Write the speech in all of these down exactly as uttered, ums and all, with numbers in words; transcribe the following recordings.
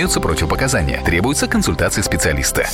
Имеются противопоказания. Требуется консультация специалиста.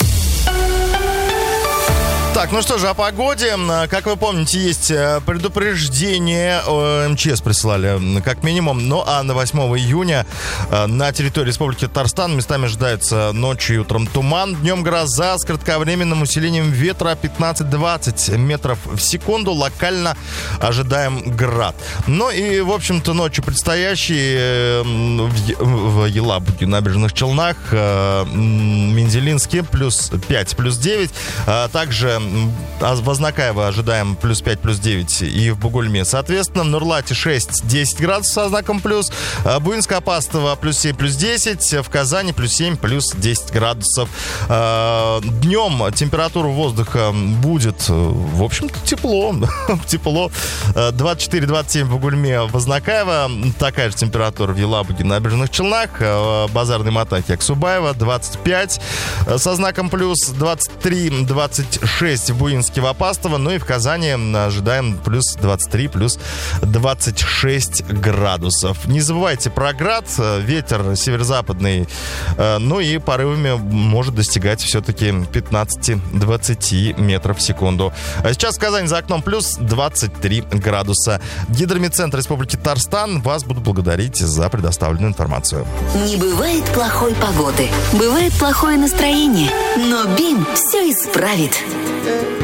Так, ну что же, о погоде. Как вы помните, есть предупреждение, МЧС присылали как минимум. Ну а на восьмого июня на территории Республики Татарстан местами ожидается ночью и утром туман. Днем гроза с кратковременным усилением ветра пятнадцать-двадцать метров в секунду. Локально ожидаем град. Ну и, в общем-то, ночью предстоящие в Елабуге, Набережных Челнах, Мензелинске плюс пять, плюс девять. Также в Азнакаево ожидаем плюс пять, плюс девять и в Бугульме. Соответственно, в Нурлате шесть-десять градусов со знаком плюс. Буинско-Апастово плюс семь, плюс десять. В Казани плюс семь, плюс десять градусов. Днем температура воздуха будет, в общем-то, тепло. Тепло. двадцать четыре - двадцать семь в Бугульме, в Азнакаево. Такая же температура в Елабуге, Набережных Челнах. Базарной Матаке, Аксубаево двадцать пять со знаком плюс. двадцать три - двадцать шесть в Буинске, в Апастово. Ну и в Казани ожидаем плюс двадцать три, плюс двадцать шесть градусов. Не забывайте про град, ветер северо-западный, ну и порывами может достигать все-таки пятнадцать-двадцать метров в секунду. А сейчас в Казани за окном плюс двадцать три градуса. Гидромедцентр Республики Татарстан вас буду благодарить за предоставленную информацию. Не бывает плохой погоды, бывает плохое настроение, но БИМ все исправит.